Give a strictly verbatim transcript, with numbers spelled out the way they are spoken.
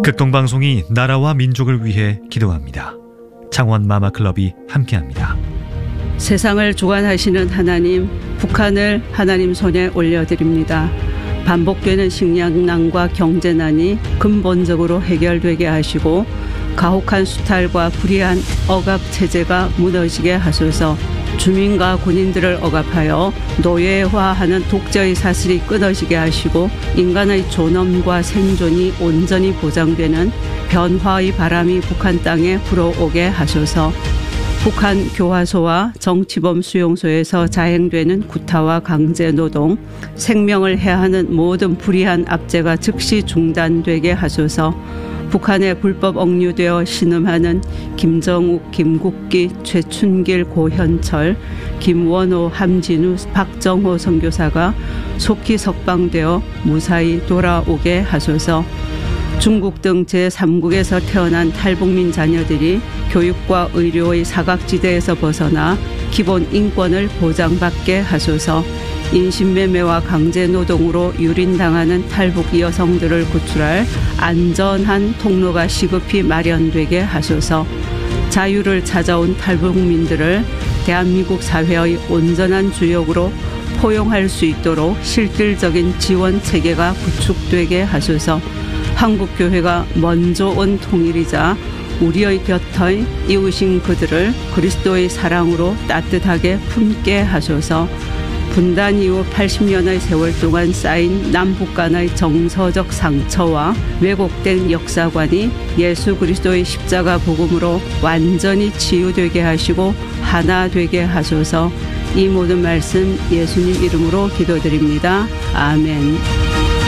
극동방송이 나라와 민족을 위해 기도합니다. 창원 마마클럽이 함께합니다. 세상을 주관하시는 하나님, 북한을 하나님 손에 올려드립니다. 반복되는 식량난과 경제난이 근본적으로 해결되게 하시고 가혹한 수탈과 불의한 억압체제가 무너지게 하소서. 주민과 군인들을 억압하여 노예화하는 독재의 사슬이 끊어지게 하시고 인간의 존엄과 생존이 온전히 보장되는 변화의 바람이 북한 땅에 불어오게 하소서. 북한 교화소와 정치범 수용소에서 자행되는 구타와 강제노동, 생명을 해하는 모든 불의한 압제가 즉시 중단되게 하소서. 북한에 불법 억류되어 신음하는 김정욱, 김국기, 최춘길, 고현철, 김원호, 함진우, 박정호 선교사가 속히 석방되어 무사히 돌아오게 하소서. 중국 등 제삼국에서 태어난 탈북민 자녀들이 교육과 의료의 사각지대에서 벗어나 기본 인권을 보장받게 하소서. 인신매매와 강제노동으로 유린당하는 탈북 여성들을 구출할 안전한 통로가 시급히 마련되게 하소서. 자유를 찾아온 탈북민들을 대한민국 사회의 온전한 주역으로 포용할 수 있도록 실질적인 지원 체계가 구축되게 하소서. 한국교회가 먼저 온 통일이자 우리의 곁의 이웃인 그들을 그리스도의 사랑으로 따뜻하게 품게 하소서. 분단 이후 팔십 년의 세월 동안 쌓인 남북 간의 정서적 상처와 왜곡된 역사관이 예수 그리스도의 십자가 복음으로 완전히 치유되게 하시고 하나 되게 하소서. 이 모든 말씀 예수님 이름으로 기도드립니다. 아멘.